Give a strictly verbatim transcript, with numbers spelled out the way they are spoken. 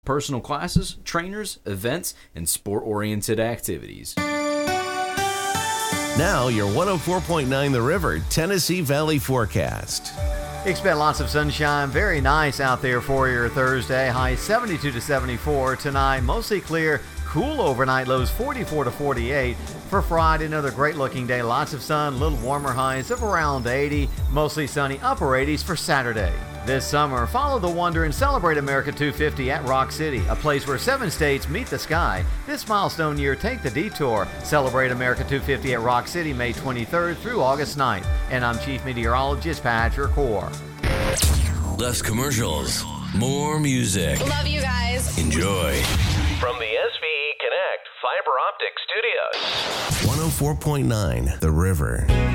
personal classes, trainers, events, and sport-oriented activities. Now, your one oh four point nine The River Tennessee Valley forecast. Expect lots of sunshine. Very nice out there for your Thursday. High seventy-two to seventy-four tonight. Mostly clear. Cool overnight. Lows forty-four to forty-eight. For Friday, another great looking day. Lots of sun. Little warmer highs of around eighty. Mostly sunny. Upper eighties for Saturday. This summer, follow the wonder and celebrate America two fifty at Rock City, a place where seven states meet the sky. This milestone year, take the detour. Celebrate America two fifty at Rock City May twenty-third through August ninth. And I'm Chief Meteorologist Patrick Orr. Less commercials, more music. Love you guys. Enjoy. From the S V E Connect Fiber Optic Studios. one oh four point nine The River.